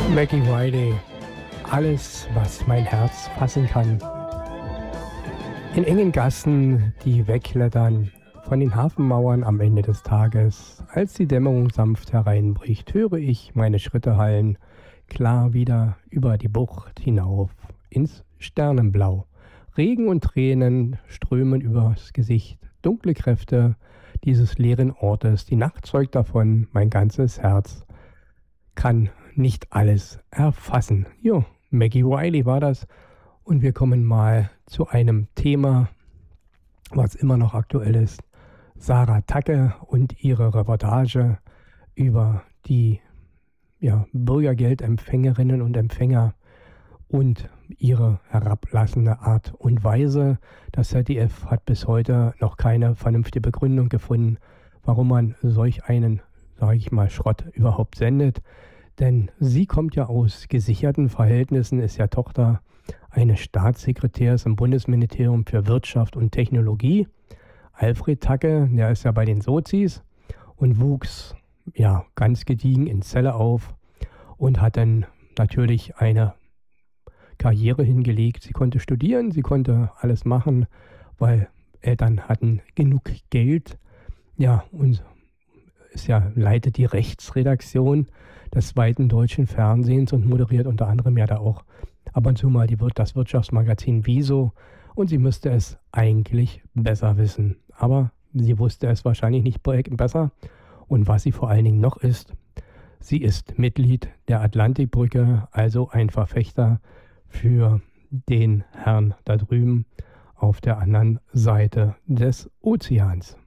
Maggie Wiley, alles, was mein Herz fassen kann. In engen Gassen, die wegklettern, von den Hafenmauern am Ende des Tages, als die Dämmerung sanft hereinbricht, höre ich meine Schritte hallen, klar wieder über die Bucht hinauf, ins Sternenblau. Regen und Tränen strömen übers Gesicht, dunkle Kräfte dieses leeren Ortes, die Nacht zeugt davon, mein ganzes Herz kann nicht alles erfassen. Jo, Maggie Wiley war das. Und wir kommen mal zu einem Thema, was immer noch aktuell ist. Sarah Tacke und ihre Reportage über die Bürgergeldempfängerinnen und Empfänger und ihre herablassende Art und Weise. Das ZDF hat bis heute noch keine vernünftige Begründung gefunden, warum man solch einen, sage ich mal, Schrott überhaupt sendet. Denn sie kommt ja aus gesicherten Verhältnissen, ist ja Tochter eines Staatssekretärs im Bundesministerium für Wirtschaft und Technologie. Alfred Tacke, der ist ja bei den Sozis und wuchs ja ganz gediegen in Celle auf und hat dann natürlich eine Karriere hingelegt. Sie konnte studieren, sie konnte alles machen, weil Eltern hatten genug Geld. Ja, und leitet die Rechtsredaktion des zweiten deutschen Fernsehens und moderiert unter anderem ja da auch ab und zu mal das Wirtschaftsmagazin Wieso. Und sie müsste es eigentlich besser wissen. Aber sie wusste es wahrscheinlich nicht besser. Und was sie vor allen Dingen noch ist, sie ist Mitglied der Atlantikbrücke, also ein Verfechter für den Herrn da drüben auf der anderen Seite des Ozeans.